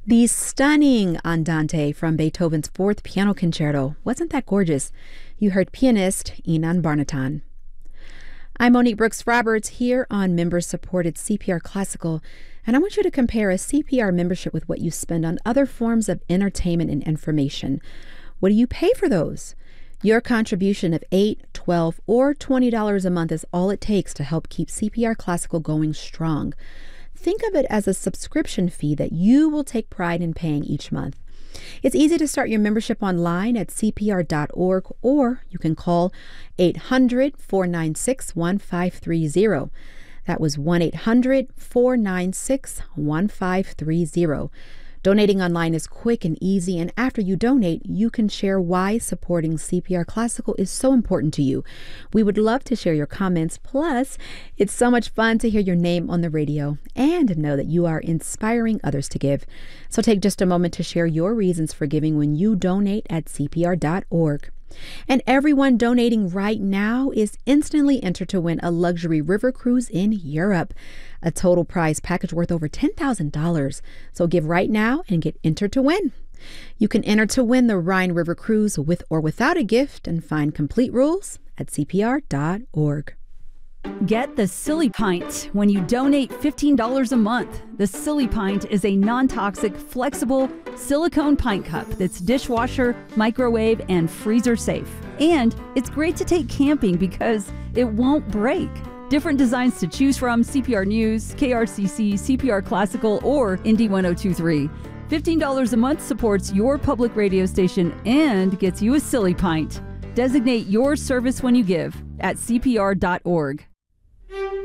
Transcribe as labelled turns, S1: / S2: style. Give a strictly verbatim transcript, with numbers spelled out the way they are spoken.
S1: The stunning Andante from Beethoven's Fourth Piano Concerto. Wasn't that gorgeous? You heard pianist Inan Barnatan. I'm Monique Brooks Roberts here on member-supported C P R Classical, and I want you to compare a C P R membership with what you spend on other forms of entertainment and information. What do you pay for those? Your contribution of eight dollars, twelve dollars, or twenty dollars a month is all it takes to help keep C P R Classical going strong. Think of it as a subscription fee that you will take pride in paying each month. It's easy to start your membership online at C P R dot org, or you can call eight hundred, four nine six, one five three zero. That was one eight hundred, four nine six, one five three zero. Donating online is quick and easy, and after you donate, you can share why supporting C P R Classical is so important to you. We would love to share your comments. Plus, it's so much fun to hear your name on the radio and know that you are inspiring others to give. So take just a moment to share your reasons for giving when you donate at C P R dot org. And everyone donating right now is instantly entered to win a luxury river cruise in Europe, a total prize package worth over ten thousand dollars. So give right now and get entered to win. You can enter to win the Rhine River Cruise with or without a gift and find complete rules at C P R dot org.
S2: Get the Silly Pint when you donate fifteen dollars a month. The Silly Pint is a non-toxic, flexible silicone pint cup that's dishwasher, microwave, and freezer safe. And it's great to take camping because it won't break. Different designs to choose from: C P R News, K R C C, C P R Classical, or Indie ten twenty-three. fifteen dollars a month supports your public radio station and gets you a Silly Pint. Designate your service when you give at C P R dot org.